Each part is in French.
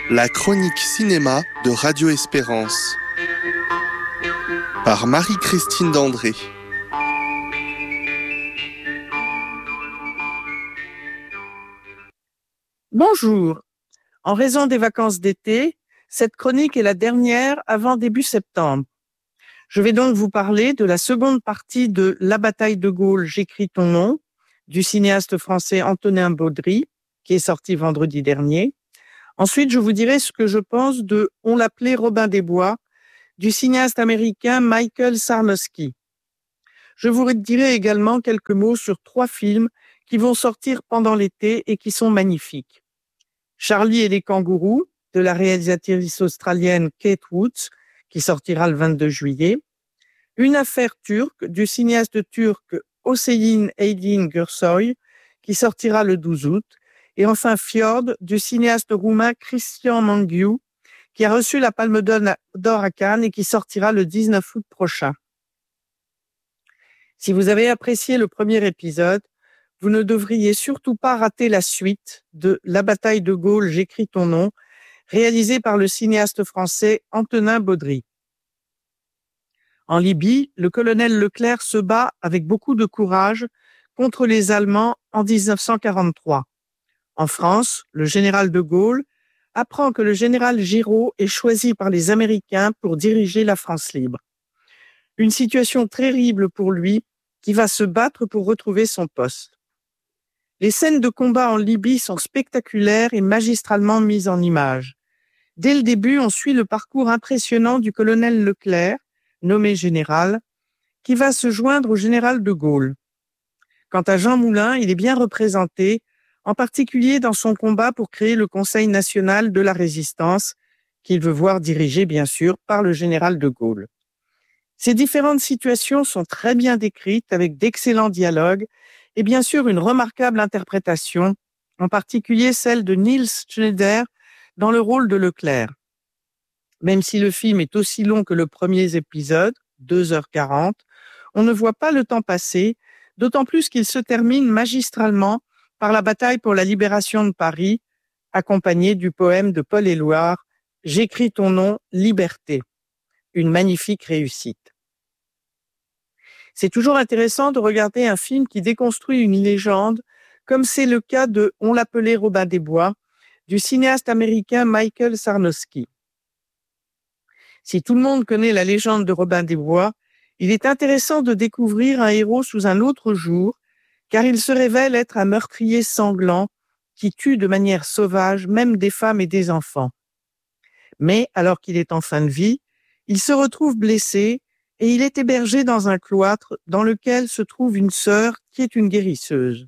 La chronique cinéma de Radio Espérance par Marie-Christine Dandré. Bonjour. En raison des vacances d'été, cette chronique est la dernière avant début septembre. Je vais donc vous parler de la seconde partie de La bataille de Gaulle, j'écris ton nom, du cinéaste français Antonin Baudry, qui est sorti vendredi dernier. Ensuite, je vous dirai ce que je pense de On l'appelait Robin des Bois, du cinéaste américain Michael Sarnowski. Je vous dirai également quelques mots sur 3 films qui vont sortir pendant l'été et qui sont magnifiques. Charlie et les kangourous, de la réalisatrice australienne Kate Woods, qui sortira le 22 juillet. Une affaire turque, du cinéaste turc Hüseyin Aydin Gürsoy, qui sortira le 12 août. Et enfin Fjord, du cinéaste roumain Cristian Mungiu, qui a reçu la Palme d'Or à Cannes et qui sortira le 19 août prochain. Si vous avez apprécié le premier épisode, vous ne devriez surtout pas rater la suite de La bataille de Gaulle, j'écris ton nom, réalisé par le cinéaste français Antonin Baudry. En Libye, le colonel Leclerc se bat avec beaucoup de courage contre les Allemands en 1943. En France, le général de Gaulle apprend que le général Giraud est choisi par les Américains pour diriger la France libre. Une situation terrible pour lui, qui va se battre pour retrouver son poste. Les scènes de combat en Libye sont spectaculaires et magistralement mises en images. Dès le début, on suit le parcours impressionnant du colonel Leclerc, nommé général, qui va se joindre au général de Gaulle. Quant à Jean Moulin, il est bien représenté, en particulier dans son combat pour créer le Conseil national de la résistance, qu'il veut voir dirigé, bien sûr, par le général de Gaulle. Ces différentes situations sont très bien décrites, avec d'excellents dialogues, et bien sûr une remarquable interprétation, en particulier celle de Niels Schneider dans le rôle de Leclerc. Même si le film est aussi long que le premier épisode, 2h40, on ne voit pas le temps passer, d'autant plus qu'il se termine magistralement par la bataille pour la libération de Paris, accompagnée du poème de Paul Éluard, « J'écris ton nom, liberté », une magnifique réussite. C'est toujours intéressant de regarder un film qui déconstruit une légende, comme c'est le cas de On l'appelait Robin des Bois, du cinéaste américain Michael Sarnowski. Si tout le monde connaît la légende de Robin des Bois, il est intéressant de découvrir un héros sous un autre jour, car il se révèle être un meurtrier sanglant qui tue de manière sauvage même des femmes et des enfants. Mais, alors qu'il est en fin de vie, il se retrouve blessé et il est hébergé dans un cloître dans lequel se trouve une sœur qui est une guérisseuse.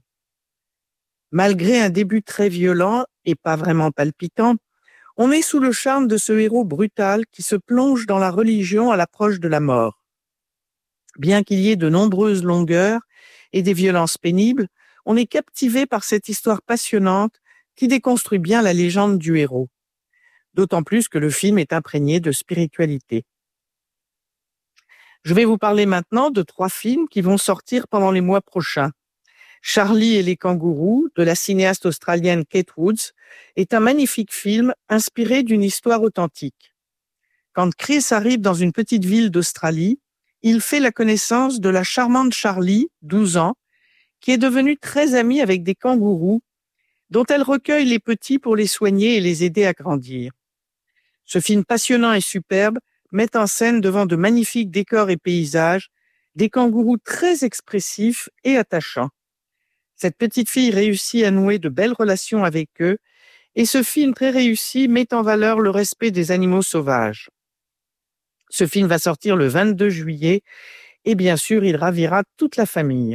Malgré un début très violent et pas vraiment palpitant, on est sous le charme de ce héros brutal qui se plonge dans la religion à l'approche de la mort. Bien qu'il y ait de nombreuses longueurs et des violences pénibles, on est captivé par cette histoire passionnante qui déconstruit bien la légende du héros. D'autant plus que le film est imprégné de spiritualité. Je vais vous parler maintenant de 3 films qui vont sortir pendant les mois prochains. Charlie et les kangourous, de la cinéaste australienne Kate Woods, est un magnifique film inspiré d'une histoire authentique. Quand Chris arrive dans une petite ville d'Australie, il fait la connaissance de la charmante Charlie, 12 ans, qui est devenue très amie avec des kangourous, dont elle recueille les petits pour les soigner et les aider à grandir. Ce film passionnant et superbe met en scène devant de magnifiques décors et paysages, des kangourous très expressifs et attachants. Cette petite fille réussit à nouer de belles relations avec eux et ce film très réussi met en valeur le respect des animaux sauvages. Ce film va sortir le 22 juillet et bien sûr, il ravira toute la famille.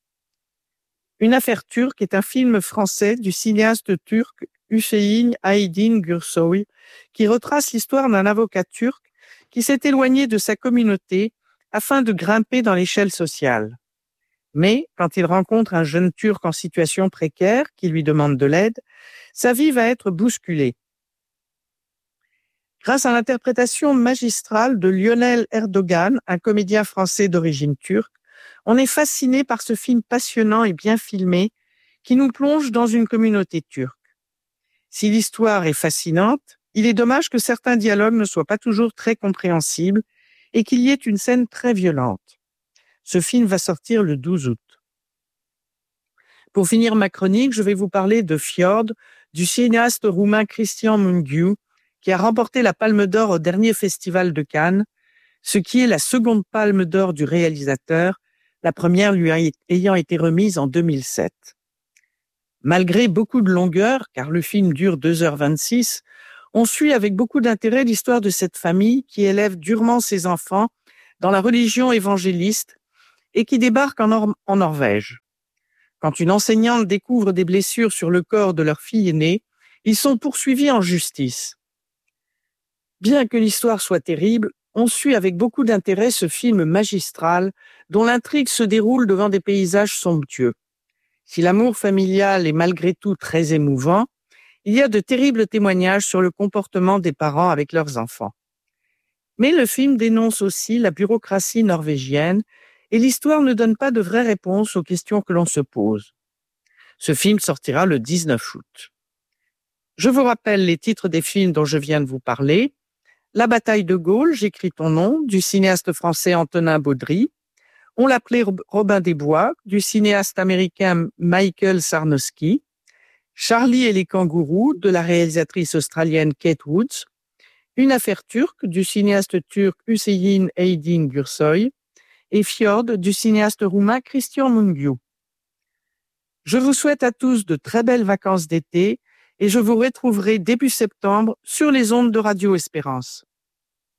Une affaire turque est un film français du cinéaste turc Hüseyin Aydin Gürsoy qui retrace l'histoire d'un avocat turc qui s'est éloigné de sa communauté afin de grimper dans l'échelle sociale. Mais, quand il rencontre un jeune Turc en situation précaire qui lui demande de l'aide, sa vie va être bousculée. Grâce à l'interprétation magistrale de Lionel Erdogan, un comédien français d'origine turque, on est fasciné par ce film passionnant et bien filmé qui nous plonge dans une communauté turque. Si l'histoire est fascinante, Il est dommage que certains dialogues ne soient pas toujours très compréhensibles et qu'il y ait une scène très violente. Ce film va sortir le 12 août. Pour finir ma chronique, je vais vous parler de Fjord, du cinéaste roumain Cristian Mungiu, qui a remporté la Palme d'Or au dernier festival de Cannes, ce qui est la seconde Palme d'Or du réalisateur, la première lui ayant été remise en 2007. Malgré beaucoup de longueur, car le film dure 2h26, on suit avec beaucoup d'intérêt l'histoire de cette famille qui élève durement ses enfants dans la religion évangéliste et qui débarque en Norvège. Quand une enseignante découvre des blessures sur le corps de leur fille aînée, ils sont poursuivis en justice. Bien que l'histoire soit terrible, on suit avec beaucoup d'intérêt ce film magistral dont l'intrigue se déroule devant des paysages somptueux. Si l'amour familial est malgré tout très émouvant, il y a de terribles témoignages sur le comportement des parents avec leurs enfants. Mais le film dénonce aussi la bureaucratie norvégienne et l'histoire ne donne pas de vraies réponses aux questions que l'on se pose. Ce film sortira le 19 août. Je vous rappelle les titres des films dont je viens de vous parler. La bataille de Gaulle, j'écris ton nom, du cinéaste français Antonin Baudry. On l'appelait Robin des Bois, du cinéaste américain Michael Sarnowski. Charlie et les kangourous, de la réalisatrice australienne Kate Woods. Une affaire turque, du cinéaste turc Hüseyin Aydin Gürsoy. Et Fjord, du cinéaste roumain Cristian Mungiu. Je vous souhaite à tous de très belles vacances d'été et je vous retrouverai début septembre sur les ondes de Radio Espérance.